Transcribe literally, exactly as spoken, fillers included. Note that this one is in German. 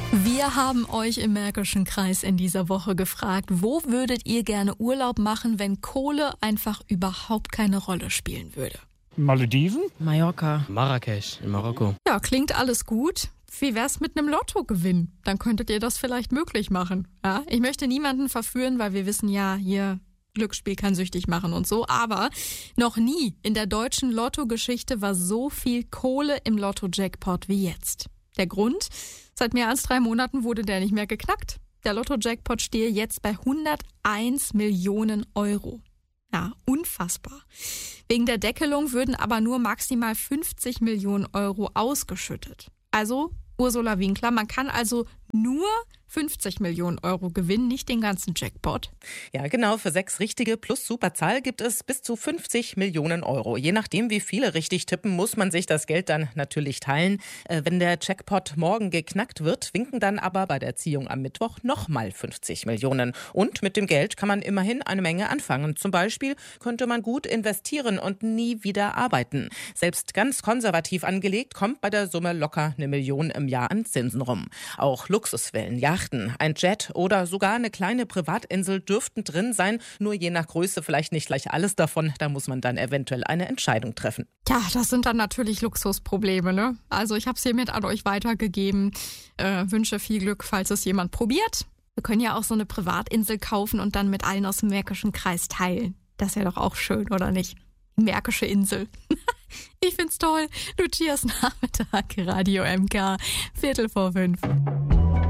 Wir haben euch im Märkischen Kreis in dieser Woche gefragt, wo würdet ihr gerne Urlaub machen, wenn Kohle einfach überhaupt keine Rolle spielen würde? Malediven? Mallorca. Marrakesch in Marokko. Ja, klingt alles gut. Wie wär's mit einem Lottogewinn? Dann könntet ihr das vielleicht möglich machen. Ja, ich möchte niemanden verführen, weil wir wissen ja, hier Glücksspiel kann süchtig machen und so. Aber noch nie in der deutschen Lottogeschichte war so viel Kohle im Lotto-Jackpot wie jetzt. Der Grund? Seit mehr als drei Monaten wurde der nicht mehr geknackt. Der Lotto-Jackpot stehe jetzt bei hunderteins Millionen Euro. Ja, unfassbar. Wegen der Deckelung würden aber nur maximal fünfzig Millionen Euro ausgeschüttet. Also, Ursula Winkler, man kann also nur fünfzig Millionen Euro gewinnen, nicht den ganzen Jackpot. Ja, genau. Für sechs richtige plus Superzahl gibt es bis zu fünfzig Millionen Euro. Je nachdem, wie viele richtig tippen, muss man sich das Geld dann natürlich teilen. Äh, wenn der Jackpot morgen geknackt wird, winken dann aber bei der Ziehung am Mittwoch nochmal fünfzig Millionen. Und mit dem Geld kann man immerhin eine Menge anfangen. Zum Beispiel könnte man gut investieren und nie wieder arbeiten. Selbst ganz konservativ angelegt kommt bei der Summe locker eine Million im Jahr an Zinsen rum. Auch Luxuswellen, Yachten, ein Jet oder sogar eine kleine Privatinsel dürften drin sein. Nur je nach Größe vielleicht nicht gleich alles davon. Da muss man dann eventuell eine Entscheidung treffen. Ja, das sind dann natürlich Luxusprobleme, ne? Also ich habe es hiermit an euch weitergegeben. Äh, wünsche viel Glück, falls es jemand probiert. Wir können ja auch so eine Privatinsel kaufen und dann mit allen aus dem Märkischen Kreis teilen. Das wäre doch auch schön, oder nicht? Märkische Insel. Ich find's toll. Lucias Nachmittag, Radio M K, Viertel vor fünf.